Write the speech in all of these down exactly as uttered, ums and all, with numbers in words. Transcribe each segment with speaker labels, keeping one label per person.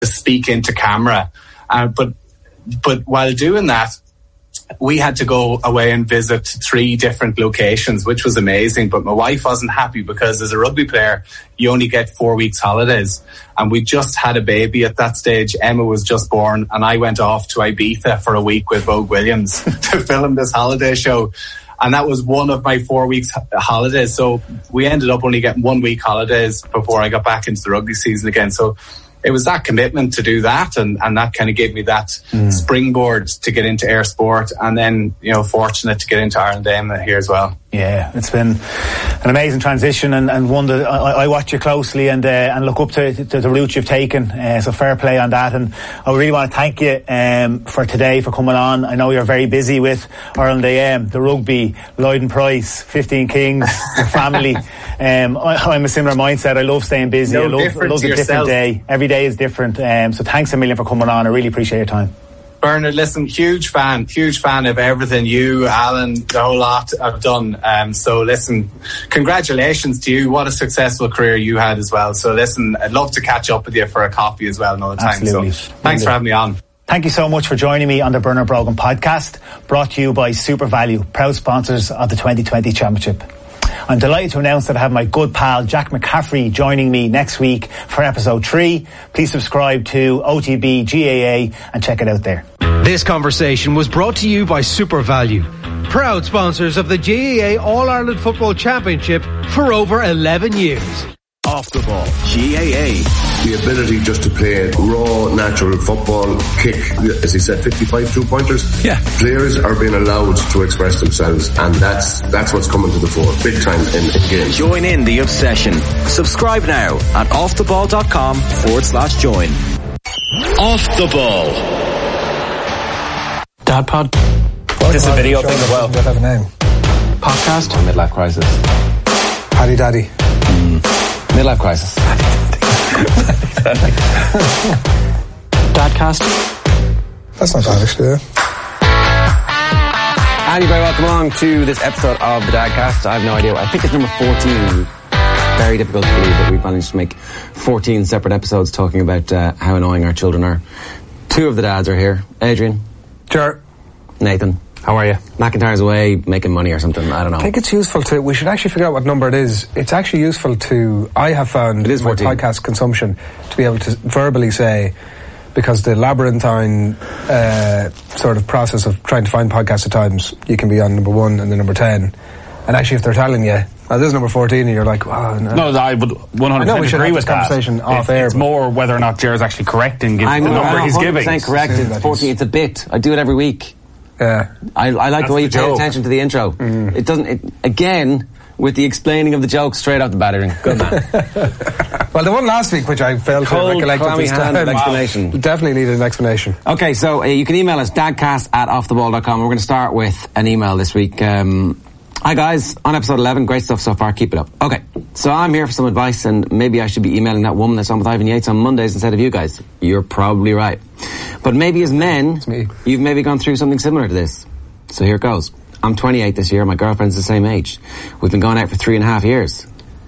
Speaker 1: speak into camera. Uh, but but while doing that, we had to go away and visit three different locations, which was amazing. But my wife wasn't happy because as a rugby player, you only get four weeks holidays. And we just had a baby at that stage. Emma was just born, and I went off to Ibiza for a week with Vogue Williams to film this holiday show. And that was one of my four weeks holidays. So we ended up only getting one week holidays before I got back into the rugby season again. So it was that commitment to do that, and, and that kind of gave me that mm. springboard to get into air sport, and then, you know, fortunate to get into Ireland A I M here as well.
Speaker 2: Yeah, it's been an amazing transition, and, and one that I, I watch you closely and uh, and look up to, to the route you've taken. Uh, so fair play on that, and I really want to thank you um, for today, for coming on. I know you're very busy with Ireland A I M, the rugby, Lloyd and Price, fifteen Kings, your family. Um, I, I'm a similar mindset. I love staying busy.
Speaker 1: No
Speaker 2: I love, I love a different day. Every day is different. Um, so thanks a million for coming on. I really appreciate your time.
Speaker 1: Bernard, listen, huge fan, huge fan of everything you, Alan, the whole lot have done. Um, so listen, congratulations to you. What a successful career you had as well. So listen, I'd love to catch up with you for a coffee as well another time.
Speaker 2: Absolutely.
Speaker 1: So thanks for having me on.
Speaker 2: Thank you so much for joining me on the Bernard Brogan podcast, brought to you by Super Value, proud sponsors of the twenty twenty Championship. I'm delighted to announce that I have my good pal Jack McCaffrey joining me next week for episode three. Please subscribe to O T B G A A and check it out there.
Speaker 3: This conversation was brought to you by Super Value, proud sponsors of the G A A All-Ireland Football Championship for over eleven years.
Speaker 4: Off the ball, G A A. The ability just to play raw, natural football, kick, as he said, fifty-five two-pointers.
Speaker 5: Yeah.
Speaker 4: Players are being allowed to express themselves, and that's that's what's coming to the fore, big time in, in games.
Speaker 5: Join in the obsession. Subscribe now at offtheball.com forward slash join. Off the ball.
Speaker 6: Dad Pod.
Speaker 7: This is a video thing as well.
Speaker 6: Does have a name?
Speaker 7: Podcast. Or midlife crisis.
Speaker 6: Paddy Daddy.
Speaker 7: Mm. Midlife crisis.
Speaker 6: Dadcast.
Speaker 8: That's not bad, actually.
Speaker 7: And you're very welcome along to this episode of the Dadcast. I have no idea. I think it's number fourteen. Very difficult to believe that we've managed to make fourteen separate episodes talking about uh, how annoying our children are. Two of the dads are here. Adrian.
Speaker 6: Sure.
Speaker 7: Nathan. How are you? McIntyre's away making money or something. I don't know.
Speaker 6: I think it's useful to, we should actually figure out what number it is. It's actually useful to, I have found
Speaker 7: it is
Speaker 6: my podcast consumption to be able to verbally say, because the labyrinthine uh, sort of process of trying to find podcasts at times, you can be on number one and then number ten. And actually if they're telling you, oh, this is number fourteen, and you're like, wow. No,
Speaker 9: no I would one hundred percent
Speaker 6: I know we should
Speaker 9: agree
Speaker 6: have
Speaker 9: with
Speaker 6: this conversation
Speaker 9: that.
Speaker 6: off
Speaker 9: it,
Speaker 6: air.
Speaker 9: It's more whether or not Jer's actually correct in giving the number he's giving.
Speaker 7: I'm correct. It's fourteen. It's a bit. I do it every week.
Speaker 6: Yeah.
Speaker 7: I, I like
Speaker 9: That's
Speaker 7: the way you
Speaker 9: the
Speaker 7: pay
Speaker 9: joke.
Speaker 7: attention to the intro. Mm. It doesn't, it, again, with the explaining of the joke straight off the battering. Good man.
Speaker 6: Well, the one last week, which I failed
Speaker 7: Cold,
Speaker 6: to recollect at this
Speaker 7: hand
Speaker 6: time,
Speaker 7: explanation.
Speaker 6: Wow. Definitely needed an explanation.
Speaker 7: Okay, so uh, you can email us, dadcast at offtheball dot com. We're going to start with an email this week. Um, hi guys, on episode eleven, great stuff so far, keep it up. Okay, so I'm here for some advice, and maybe I should be emailing that woman that's on with Ivan Yates on Mondays instead of you guys. You're probably right. But maybe as men, you've maybe gone through something similar to this. So here it goes. I'm twenty-eight this year. My girlfriend's the same age. We've been going out for three and a half years.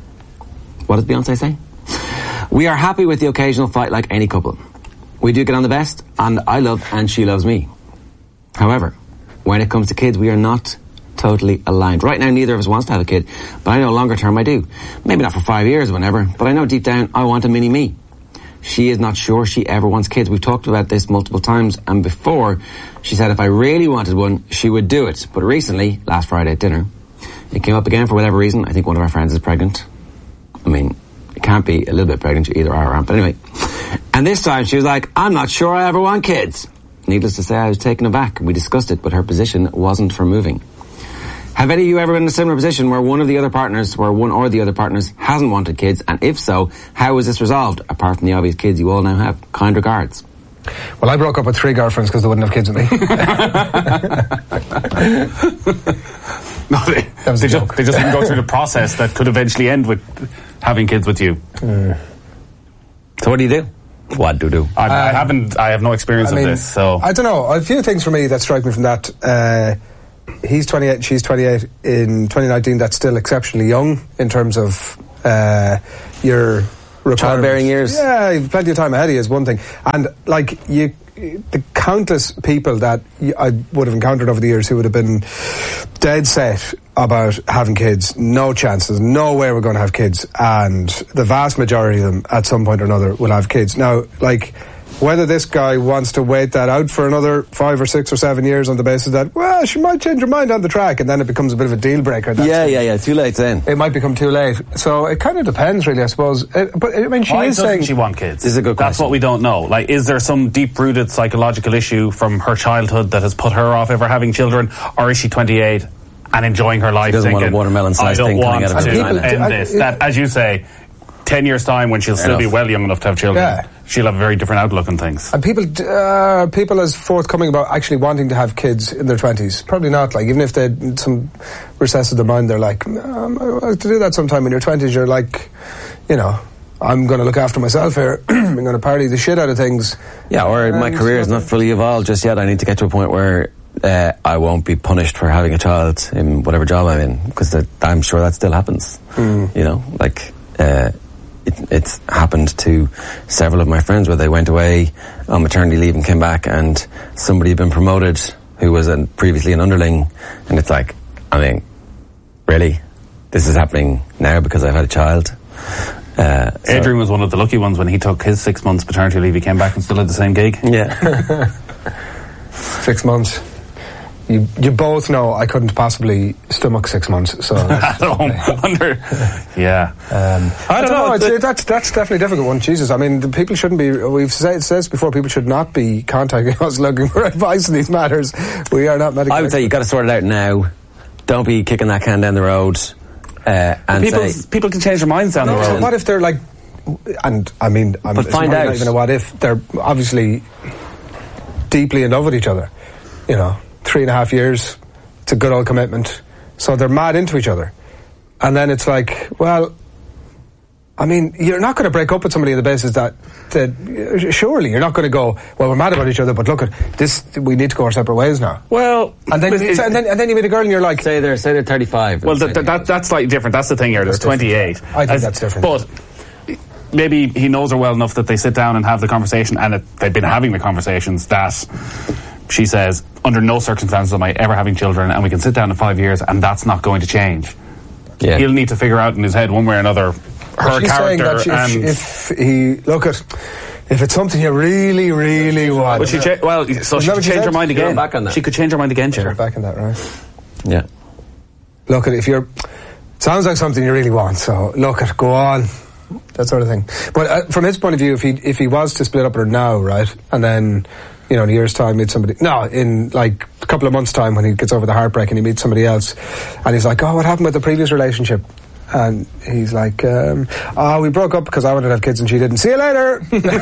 Speaker 7: What does Beyonce say? We are happy with the occasional fight like any couple. We do get on the best, and I love and she loves me. However, when it comes to kids, we are not totally aligned. Right now, neither of us wants to have a kid, but I know longer term I do. Maybe not for five years or whenever, but I know deep down I want a mini me. She is not sure she ever wants kids. We've talked about this multiple times, and before, she said if I really wanted one, she would do it. But recently, last Friday at dinner, it came up again for whatever reason. I think one of our friends is pregnant. I mean, it can't be a little bit pregnant, you either are or aren't, but anyway. And this time she was like, I'm not sure I ever want kids. Needless to say, I was taken aback. We discussed it, but her position wasn't for moving. Have any of you ever been in a similar position where one of the other partners, where one or the other partners hasn't wanted kids? And if so, how was this resolved, apart from the obvious kids you all now have? Kind regards.
Speaker 6: Well, I broke up with three girlfriends because they wouldn't have kids with me.
Speaker 9: No, they, they, just, they just didn't go through the process that could eventually end with having kids with you.
Speaker 7: Mm. So what do you do? What do you do?
Speaker 9: I,
Speaker 6: um,
Speaker 9: I haven't. I have no experience
Speaker 6: I mean,
Speaker 9: of this. So
Speaker 6: I don't know. A few things for me that strike me from that. Uh, he's twenty-eight, she's twenty-eight. In twenty nineteen, that's still exceptionally young in terms of uh, your
Speaker 7: childbearing years.
Speaker 6: Yeah, you've plenty of time ahead of you is one thing. And, like, you, the countless people that I would have encountered over the years who would have been dead set about having kids, no chance, there's no way we're going to have kids, and the vast majority of them at some point or another will have kids. Now, like, whether this guy wants to wait that out for another five or six or seven years on the basis that, well, she might change her mind on the track, and then it becomes a bit of a deal breaker. That's
Speaker 7: yeah, yeah, yeah. Too late then.
Speaker 6: It might become too late. So it kind of depends, really, I suppose. It, but I mean, she
Speaker 9: Why
Speaker 6: is
Speaker 9: doesn't
Speaker 6: saying
Speaker 9: she want kids?
Speaker 7: This is a good question.
Speaker 9: That's what we don't know. Like, is there some deep-rooted psychological issue from her childhood that has put her off ever having children, or is she twenty-eight and enjoying her life?
Speaker 7: She doesn't
Speaker 9: thinking,
Speaker 7: want a watermelon-sized
Speaker 9: I don't
Speaker 7: thing
Speaker 9: want
Speaker 7: coming out of
Speaker 9: to
Speaker 7: her vagina.
Speaker 9: end
Speaker 6: I-
Speaker 9: this.
Speaker 6: I-
Speaker 9: That, as you say, ten years' time, when she'll still
Speaker 7: Enough.
Speaker 9: be well young enough to have children,
Speaker 6: Yeah.
Speaker 9: she'll have a very different outlook on things.
Speaker 6: And people, uh, people as forthcoming about actually wanting to have kids in their twenties. Probably not. Like, even if they had some recess of their mind, they're like, um, I like to do that sometime in your twenties. You're like, you know, I'm going to look after myself here. I'm going to party the shit out of things.
Speaker 7: Yeah, or
Speaker 6: And
Speaker 7: my career is not fully evolved just yet. I need to get to a point where uh, I won't be punished for having a child in whatever job I'm in, because I'm sure that still happens.
Speaker 6: Mm.
Speaker 7: You know, like... Uh, It, it's happened to several of my friends where they went away on maternity leave and came back, and somebody had been promoted who was a, previously an underling, and it's like, I mean, really? This is happening now because I've had a child? Uh, so
Speaker 9: Adrian was one of the lucky ones when he took his six months paternity leave. He came back and still had the same gig.
Speaker 7: Yeah.
Speaker 6: Six months. You you both know I couldn't possibly stomach six months. So
Speaker 9: At home, under, yeah.
Speaker 6: Um,
Speaker 9: I don't know.
Speaker 6: It's,
Speaker 9: it's-
Speaker 6: that's that's definitely a difficult one. Jesus, I mean, the people shouldn't be. We've said says before, people should not be contacting us looking for advice in these matters. We are not medical.
Speaker 7: I would say you got to sort it out now. Don't be kicking that can down the road. Uh, and
Speaker 9: People,
Speaker 7: say,
Speaker 9: people can change their minds down
Speaker 6: No,
Speaker 9: the
Speaker 6: so
Speaker 9: road.
Speaker 6: what if they're like, and I mean, I'm,
Speaker 7: But
Speaker 6: it's
Speaker 7: find
Speaker 6: not
Speaker 7: out.
Speaker 6: even a what if. They're obviously deeply in love with each other. You know, three and a half years. It's a good old commitment. So they're mad into each other. And then it's like, well, I mean, you're not going to break up with somebody on the basis that, that surely you're not going to go, well, we're mad about each other, but look at this, we need to go our separate ways now.
Speaker 9: Well,
Speaker 6: And then,
Speaker 9: but it-
Speaker 6: and then, and then you meet a girl and you're like,
Speaker 7: say they're, say they're thirty-five.
Speaker 9: Well, th- th- that, that's slightly different. That's the thing here. There's
Speaker 6: That's different.
Speaker 9: twenty-eight.
Speaker 6: I think
Speaker 9: As-
Speaker 6: that's different.
Speaker 9: But maybe he knows her well enough that they sit down and have the conversation, and it, they've been having the conversations that she says, under no circumstances am I ever having children, and we can sit down in five years, and that's not going to change.
Speaker 7: Yeah.
Speaker 9: He'll need to figure out in his head one way or another her
Speaker 6: she's saying
Speaker 9: character
Speaker 6: that she,
Speaker 9: and.
Speaker 6: if, if he, look at, if it's something you really, really want.
Speaker 9: But she cha- well, so
Speaker 6: Isn't
Speaker 9: she
Speaker 6: that
Speaker 9: could
Speaker 6: what she
Speaker 9: change her
Speaker 6: said?
Speaker 9: mind
Speaker 7: You're
Speaker 9: again.
Speaker 7: back on that.
Speaker 9: She could change her mind again,
Speaker 6: You're
Speaker 9: Chair.
Speaker 6: back in that, right?
Speaker 7: Yeah.
Speaker 6: Look at, if you're, sounds like something you really want, so look at, go on. That sort of thing. But uh, from his point of view, if he if he was to split up with her now, right, and then, you know, in a year's time meet somebody, no, in like a couple of months' time when he gets over the heartbreak and he meets somebody else, and he's like, oh, what happened with the previous relationship? And he's like, um, oh, we broke up because I wanted to have kids and she didn't. See you later.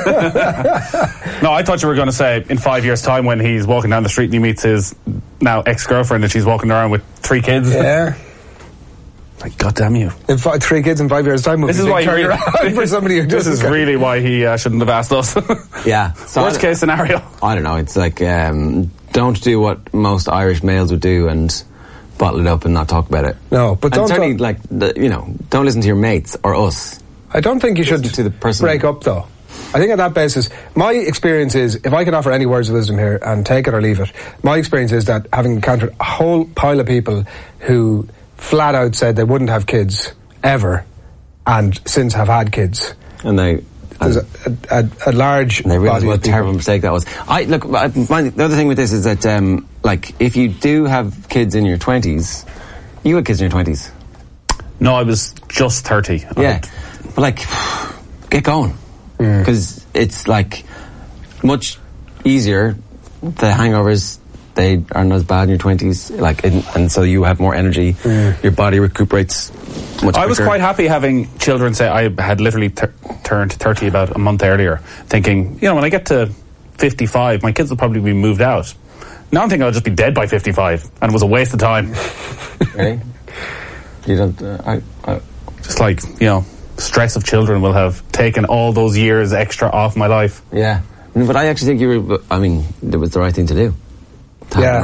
Speaker 9: No, I thought you were going to say in five years' time when he's walking down the street and he meets his now ex-girlfriend and she's walking around with three kids.
Speaker 6: Yeah.
Speaker 9: Like, God damn you.
Speaker 6: In five, three kids in five years' time.
Speaker 9: This is why he
Speaker 6: turn
Speaker 9: really,
Speaker 6: around for somebody who
Speaker 9: this
Speaker 6: doesn't
Speaker 9: is
Speaker 6: care.
Speaker 9: really why he uh, shouldn't have asked us.
Speaker 7: Yeah. So
Speaker 9: Worst
Speaker 7: I-
Speaker 9: case scenario.
Speaker 7: I don't know. It's like, um, don't do what most Irish males would do and bottle it up and not talk about it.
Speaker 6: No, but
Speaker 7: and
Speaker 6: don't
Speaker 7: certainly,
Speaker 6: talk-
Speaker 7: like, the, you know, don't listen to your mates or us.
Speaker 6: I don't think you should
Speaker 7: Listen to the person.
Speaker 6: break up, though. I think on that basis, my experience is, if I can offer any words of wisdom here and take it or leave it, my experience is that having encountered a whole pile of people who flat out said they wouldn't have kids ever and since have had kids,
Speaker 7: And they...
Speaker 6: there's a, a, a large
Speaker 7: And they realise
Speaker 6: body
Speaker 7: what a
Speaker 6: of people.
Speaker 7: terrible mistake that was. I look. I, my, the other thing with this is that, um, like, if you do have kids in your twenties, you had kids in your twenties.
Speaker 9: No, I was just thirty.
Speaker 7: Yeah, but like, get going because it's like much easier. The hangovers, they are not as bad in your twenties. Like, and, and so you have more energy. Your body recuperates much
Speaker 9: I was
Speaker 7: quicker.
Speaker 9: quite happy having children. Say I had literally tur turned thirty about a month earlier, thinking, you know, when I get to fifty-five, my kids will probably be moved out. Now I'm thinking I'll just be dead by fifty-five, and it was a waste of time.
Speaker 7: Really? You don't. Uh, I, I,
Speaker 9: Just like, you know, stress of children will have taken all those years extra off my life.
Speaker 7: yeah, but I actually think you were. I mean, it was the right thing to do. To have
Speaker 6: Yeah.
Speaker 7: them early.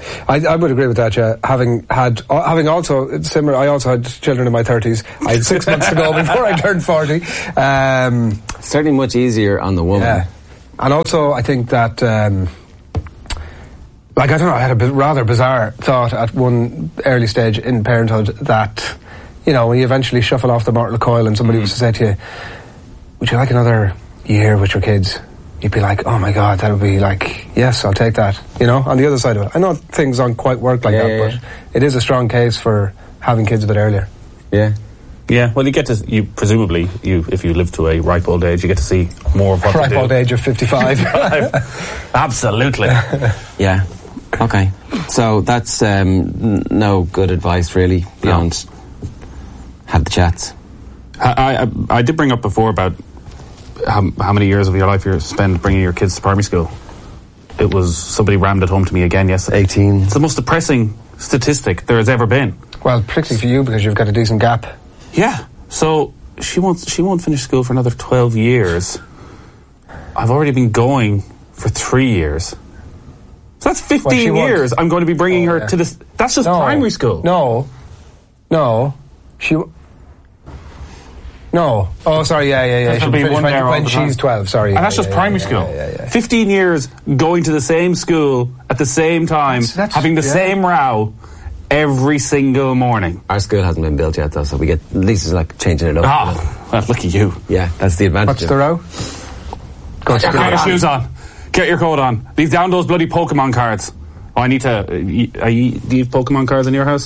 Speaker 6: I, I would agree with that. Yeah, having had, uh, having also similar. I also had children in my thirties. I had six months to go before I turned forty. Um,
Speaker 7: Certainly much easier on the woman.
Speaker 6: Yeah, and also I think that. Um, Like, I don't know, I had a bit rather bizarre thought at one early stage in parenthood that, you know, when you eventually shuffle off the mortal coil and somebody mm. was to say to you, would you like another year with your kids? You'd be like, oh my God, that would be like, yes, I'll take that, you know, on the other side of it. I know things don't quite work like
Speaker 7: yeah,
Speaker 6: that,
Speaker 7: yeah,
Speaker 6: but
Speaker 7: yeah.
Speaker 6: it is a strong case for having kids a bit earlier.
Speaker 7: Yeah.
Speaker 9: Yeah, well, you get to, you presumably, you if you live to a ripe old age, you get to see more of what
Speaker 6: Ripe
Speaker 9: they do.
Speaker 6: old age of fifty-five.
Speaker 9: Absolutely.
Speaker 7: Yeah. Okay. So that's um, n- no good advice, really, beyond no. have the chats.
Speaker 9: I, I, I did bring up before about how, how many years of your life you spend bringing your kids to primary school. It was, somebody rammed it home to me again yesterday.
Speaker 7: eighteen.
Speaker 9: It's the most depressing statistic there has ever been.
Speaker 6: Well, particularly for you, because you've got a decent gap.
Speaker 9: Yeah. So she won't she won't finish school for another twelve years. I've already been going for three years. So that's fifteen well, years I'm going to be bringing oh, her yeah. to this. That's just
Speaker 6: no,
Speaker 9: primary school.
Speaker 6: No. No. She... No. Oh, sorry, yeah, yeah, yeah. She'll
Speaker 9: be one
Speaker 6: when, when she's
Speaker 9: time.
Speaker 6: twelve, sorry.
Speaker 9: And
Speaker 6: yeah,
Speaker 9: that's just
Speaker 6: yeah,
Speaker 9: primary
Speaker 6: yeah,
Speaker 9: school.
Speaker 6: Yeah, yeah, yeah.
Speaker 9: fifteen years going to the same school at the same time, that's, that's, having the yeah. same row every single morning.
Speaker 7: Our school hasn't been built yet, though, so we get, at least it's like changing it up.
Speaker 9: Ah, well, look at you.
Speaker 7: Yeah, that's the advantage.
Speaker 6: What's the row?
Speaker 9: Go Get your shoes on. Get your coat on. Leave down those bloody Pokemon cards. Oh, I need to... Uh, you, are you, do you have Pokemon cards in your house?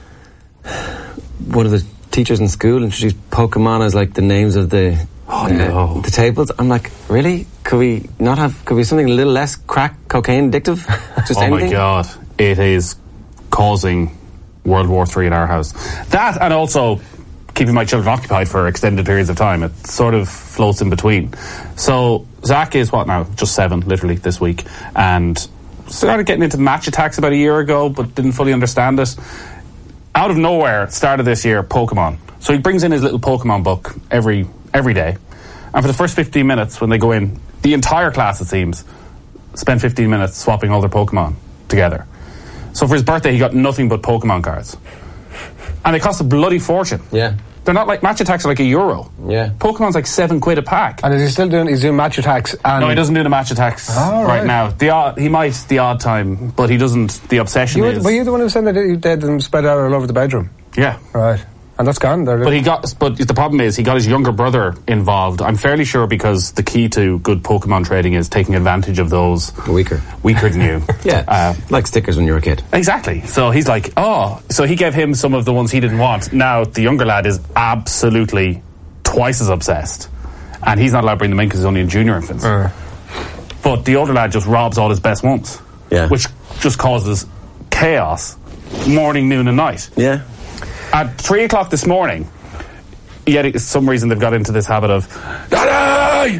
Speaker 7: One of the teachers in school introduced Pokemon as like the names of the...
Speaker 9: Oh,
Speaker 7: uh,
Speaker 9: no.
Speaker 7: The tables. I'm like, really? Could we not have... Could we have something a little less crack, cocaine addictive? Just
Speaker 9: oh,
Speaker 7: anything?
Speaker 9: my God. It is causing World War Three in our house. That, and also keeping my children occupied for extended periods of time. It sort of floats in between. So Zach is what now? Just seven, literally, this week. And started getting into match attacks about a year ago, but didn't fully understand it. Out of nowhere, started this year, Pokemon. So he brings in his little Pokemon book every every day. And for the first fifteen minutes, when they go in, the entire class, it seems, spend fifteen minutes swapping all their Pokemon together. So for his birthday, he got nothing but Pokemon cards. And they cost a bloody fortune.
Speaker 7: Yeah.
Speaker 9: They're not like match attacks are like a euro.
Speaker 7: Yeah.
Speaker 9: Pokemon's like seven quid a pack.
Speaker 6: And is he still doing, he's doing match attacks? And
Speaker 9: no, he doesn't do the match attacks
Speaker 6: oh,
Speaker 9: right.
Speaker 6: right
Speaker 9: now. The odd, he might the odd time, but he doesn't, the obsession
Speaker 6: you,
Speaker 9: is...
Speaker 6: Were you the one who said that you did them spread out all over the bedroom?
Speaker 9: Yeah.
Speaker 6: Right. And that's gone. They're
Speaker 9: but he got. But the problem is, he got his younger brother involved. I'm fairly sure because the key to good Pokemon trading is taking advantage of those
Speaker 7: weaker,
Speaker 9: weaker than you.
Speaker 7: yeah, uh, like stickers when you were a kid.
Speaker 9: Exactly. So he's like, oh, so he gave him some of the ones he didn't want. Now the younger lad is absolutely twice as obsessed, and he's not allowed to bring them in because he's only in junior infants. Uh. But the older lad just robs all his best ones.
Speaker 7: Yeah,
Speaker 9: which just causes chaos, morning, noon, and night.
Speaker 7: Yeah.
Speaker 9: At three o'clock this morning, yet for some reason they've got into this habit of Daddy!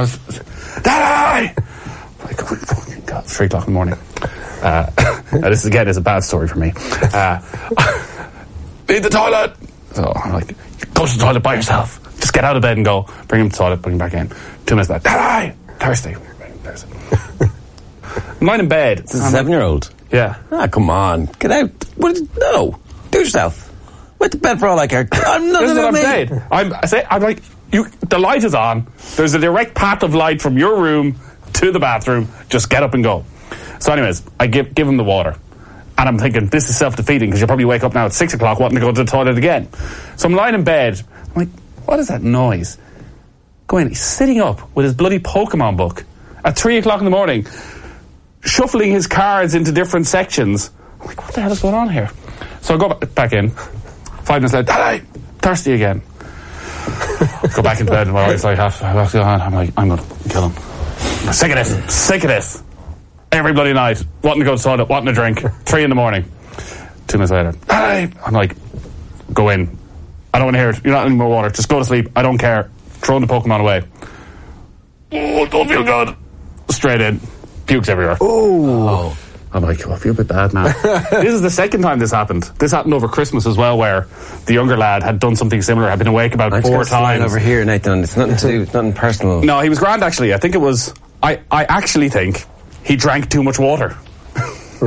Speaker 9: Daddy! Like, oh my God, three o'clock in the morning. Uh, now this again is a bad story for me. Uh, need the toilet! So I'm like, go to the toilet by yourself. Just get out of bed and go. Bring him to the toilet, bring him back in. Two minutes later, Daddy! Thirsty. Thirsty. I'm lying in bed.
Speaker 7: It's a seven-year-old.
Speaker 9: Yeah.
Speaker 7: Ah, come on. Get out. What is, no. Do it yourself. Went to bed for all I care. I'm not
Speaker 9: this is what I'm saying. I'm, I say, I'm like, you, the light is on. There's a direct path of light from your room to the bathroom. Just get up and go. So anyways, I give give him the water. And I'm thinking, this is self-defeating because you'll probably wake up now at six o'clock wanting to go to the toilet again. So I'm lying in bed. I'm like, what is that noise? Go in. He's sitting up with his bloody Pokemon book at three o'clock in the morning, shuffling his cards into different sections. I'm like, what the hell is going on here? So I go back in. Five minutes later, Daddy, thirsty again. Go back into bed and my wife's like, half, half go on. I'm like, I'm going to kill him. I'm sick of this. Sick of this. Every bloody night. Wanting to go to the toilet, wanting to drink. Three in the morning. Two minutes later, Daddy. I'm like, go in. I don't want to hear it. You're not in more water. Just go to sleep. I don't care. Throwing the Pokemon away. Oh, don't feel good. Straight in. Pukes everywhere.
Speaker 6: Oh.
Speaker 9: I'm like, oh, I feel a bit bad now. This is the second time this happened. This happened over Christmas as well, where the younger lad had done something similar. Had been awake about
Speaker 7: I'm
Speaker 9: four times.
Speaker 7: Over here, Nathan. It's nothing to do. It's nothing personal.
Speaker 9: No, he was grand actually. I think it was. I, I actually think he drank too much water.
Speaker 6: Right.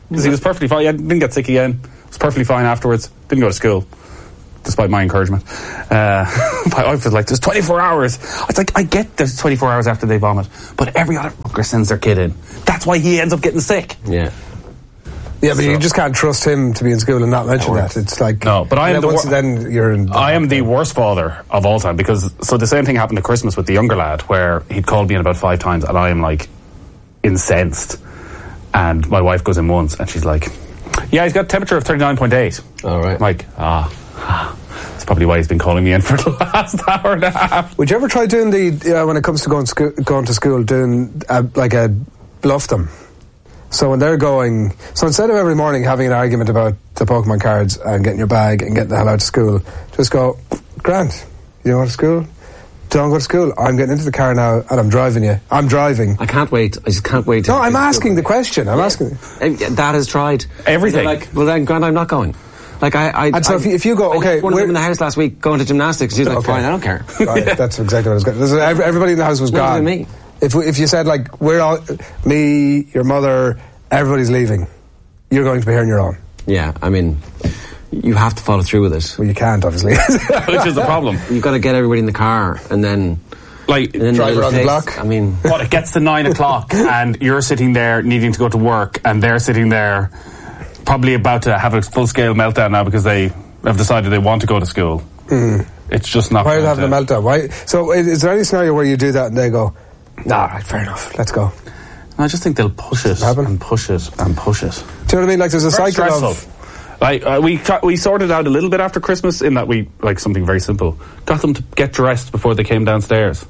Speaker 9: Because he was perfectly fine. He didn't get sick again. Was perfectly fine afterwards. Didn't go to school, despite my encouragement. Uh, my wife was like, "There's twenty-four hours." I was like, "I get there's twenty-four hours after they vomit, but every other fucker sends their kid in. That's why he ends up getting sick."
Speaker 7: Yeah.
Speaker 6: Yeah, but
Speaker 9: So-
Speaker 6: you just can't trust him to be in school and not mention that. It's like
Speaker 9: No, but I am
Speaker 6: and
Speaker 9: the
Speaker 6: then once
Speaker 9: wor-
Speaker 6: then you're in.
Speaker 9: I am the worst father of all time, because so the same thing happened at Christmas with the younger lad, where he'd called me in about five times, and I am like incensed, and my wife goes in once, and she's like, "Yeah, he's got a temperature of thirty-nine point eight."
Speaker 7: All right.
Speaker 9: I'm like, ah, ah, that's probably why he's been calling me in for the last hour and a half.
Speaker 6: Would you ever try doing the uh, when it comes to going sco- going to school, doing uh, like a bluff them? So when they're going, so instead of every morning having an argument about the Pokemon cards and getting your bag and getting the hell out of school, just go, Grant, you don't go to school? Don't go to school. I'm getting into the car now and I'm driving you. I'm driving.
Speaker 7: I can't wait. I just can't wait. To
Speaker 6: No, I'm asking the question. I'm
Speaker 7: Yes.
Speaker 6: asking.
Speaker 7: Uh, Dad has tried
Speaker 9: Everything.
Speaker 7: And they're like, well then, Grant, I'm not going. Like I, I
Speaker 6: And so
Speaker 7: I,
Speaker 6: if you- if you go,
Speaker 7: I
Speaker 6: okay,
Speaker 7: left one of
Speaker 6: where-
Speaker 7: them in the house last week going to gymnastics. She's like,
Speaker 6: Okay.
Speaker 7: fine, I don't care.
Speaker 6: Right, that's exactly what I was going to say. Everybody in the house was
Speaker 7: Nothing
Speaker 6: gone.
Speaker 7: to me.
Speaker 6: If, we- if you said, like, we're all, me, your mother, everybody's leaving, you're going to be here on your own.
Speaker 7: Yeah, I mean, you have to follow through with it.
Speaker 6: Well, you can't, obviously.
Speaker 9: Which is the problem.
Speaker 7: You've got to get everybody in the car and then
Speaker 9: Like,
Speaker 7: and then
Speaker 6: Drive
Speaker 7: little
Speaker 6: around the
Speaker 7: face.
Speaker 6: block.
Speaker 7: I mean,
Speaker 9: what, it gets to nine o'clock, and you're sitting there needing to go to work, and they're sitting there probably about to have a full-scale meltdown now because they have decided they want to go to school. Mm. It's just not.
Speaker 6: Why are they
Speaker 9: going
Speaker 6: having
Speaker 9: to-
Speaker 6: a meltdown? Why? So, is is there any scenario where you do that and they go, nah, right, fair enough, let's go?
Speaker 9: I just think they'll push it
Speaker 6: Happen?
Speaker 9: and push it and push it.
Speaker 6: Do you know what I mean? Like, there's a
Speaker 9: Very
Speaker 6: cycle
Speaker 9: stressful.
Speaker 6: of.
Speaker 9: Like uh, we ca- we sorted out a little bit after Christmas in that we like something very simple. Got them to get dressed before they came downstairs.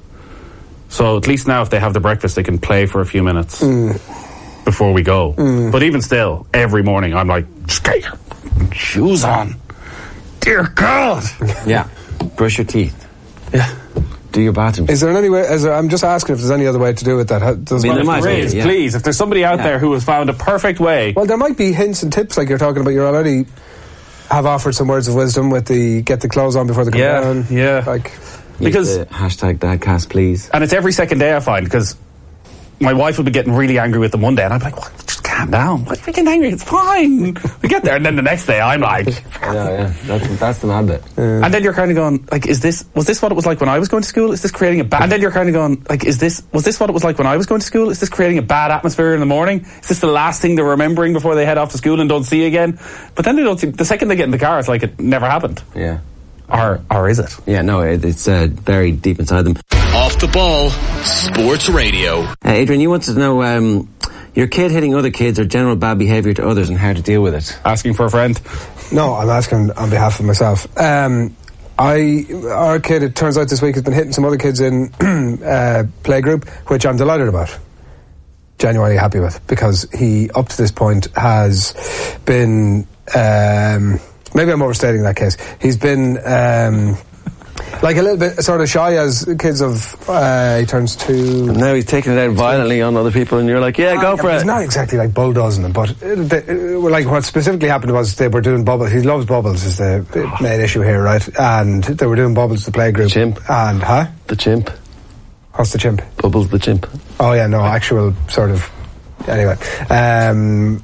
Speaker 9: So at least now, if they have the breakfast, they can play for a few minutes
Speaker 6: Mm.
Speaker 9: before we go. But even still, every morning I'm like, just get your shoes on. Dear God.
Speaker 7: yeah, brush your teeth.
Speaker 9: Yeah.
Speaker 7: Do your bathroom.
Speaker 6: Is there any way? Is there, I'm just asking if there's any other way to do it that ha- does
Speaker 7: I mean,
Speaker 6: not.
Speaker 7: there might
Speaker 9: Please,
Speaker 7: be, yeah.
Speaker 9: please, if there's somebody out
Speaker 7: Yeah.
Speaker 9: there who has found a perfect way.
Speaker 6: Well, there might be hints and tips, like you're talking about. You're already have offered some words of wisdom with the get the clothes on before they come
Speaker 9: Yeah,
Speaker 6: down.
Speaker 9: yeah.
Speaker 6: Like,
Speaker 9: because
Speaker 7: Use the hashtag Dadcast, please.
Speaker 9: and it's every second day I find, because my wife will be getting really angry with them one day, and I'm like, what? Just calm down. Why are you getting angry? It's fine. We get there, and then the next day I'm like,
Speaker 7: Yeah, yeah, that's that's the mad bit.
Speaker 9: and then you're kind of going, like, is this, was this what it was like when I was going to school? Is this creating a bad, and then you're kind of going, like, is this, was this what it was like when I was going to school? Is this creating a bad atmosphere in the morning? Is this the last thing they're remembering before they head off to school and don't see you again? But then they don't see, the second they get in the car, it's like it never happened.
Speaker 7: Yeah,
Speaker 9: Or, or is it?
Speaker 7: yeah, no, it, it's uh, buried deep inside them.
Speaker 5: Off the Ball Sports Radio.
Speaker 7: Uh, Adrian, you wanted to know um, your kid hitting other kids or general bad behaviour to others and how to deal with it.
Speaker 9: Asking for a friend.
Speaker 6: no, I'm asking on behalf of myself. Um, I our kid, it turns out this week, has been hitting some other kids in uh, playgroup, which I'm delighted about. Genuinely happy with, because he up to this point has been. Um, maybe I'm overstating that case. He's been. Um, Like a little bit sort of shy as kids of, uh, he turns two.
Speaker 7: Now he's taking it out violently on other people and you're like, yeah, go for
Speaker 6: It's
Speaker 7: it.
Speaker 6: not exactly like bulldozing them, but uh, they, uh, like what specifically happened was they were doing bubbles. He loves bubbles is the main issue here, right? And they were doing bubbles to play group.
Speaker 7: Chimp.
Speaker 6: And, huh?
Speaker 7: The chimp.
Speaker 6: What's the chimp?
Speaker 7: Bubbles the chimp.
Speaker 6: Oh yeah, no, actual sort of, anyway. Um,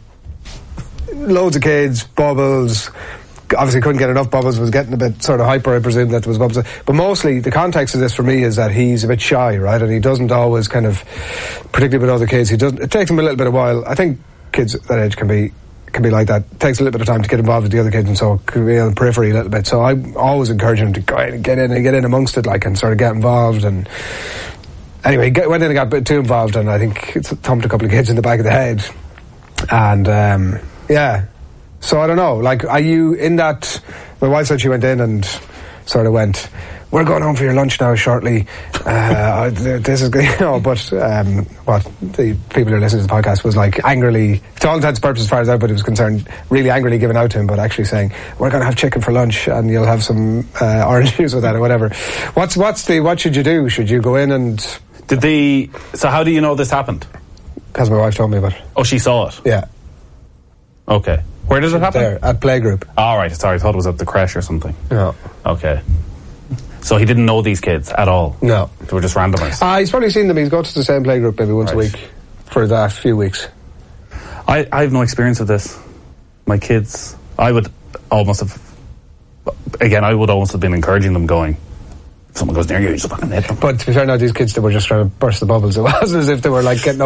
Speaker 6: loads of kids, bubbles. Obviously couldn't get enough bubbles, was getting a bit sort of hyper, I presume, that there was bubbles. But mostly, the context of this for me is that he's a bit shy, right? And he doesn't always kind of, particularly with other kids, he doesn't, it takes him a little bit of while. I think kids at that age can be, can be like that. It takes a little bit of time to get involved with the other kids, and so can be on the periphery a little bit. So I always encourage him to go in and get in and get in amongst it, like, and sort of get involved. And anyway, he get, went in and got a bit too involved, and I think it's thumped a couple of kids in the back of the head. And, um, yeah. So I don't know, like, are you in that, my wife said she went in and sort of went, we're going home for your lunch now shortly, uh, this is good, you know, but um, what the people who are listening to the podcast was like angrily, to all intents and purposes as far as everybody was concerned, really angrily giving out to him, but actually saying, we're going to have chicken for lunch and you'll have some uh, orange juice with that or whatever. What's, what's the, what should you do? Should you go in and...
Speaker 9: Did the, so how do you know this happened?
Speaker 6: Because my wife told me about it.
Speaker 9: Oh, she saw it?
Speaker 6: Yeah.
Speaker 9: Okay. Where does it happen?
Speaker 6: There, at playgroup.
Speaker 9: All right, sorry, I thought it was at the creche or something.
Speaker 6: No.
Speaker 9: Okay. So he didn't know these kids at all?
Speaker 6: No.
Speaker 9: They were just randomized?
Speaker 6: Uh, he's probably seen them. He's gone to the same playgroup maybe once
Speaker 9: Right.
Speaker 6: a week for the last few weeks.
Speaker 9: I, I have no experience with this. My kids, I would almost have, again, I would almost have been encouraging them going, if someone goes near you, you just fucking hit them.
Speaker 6: But to be fair, now these kids that were just trying to burst the bubbles, it wasn't as if they were like getting up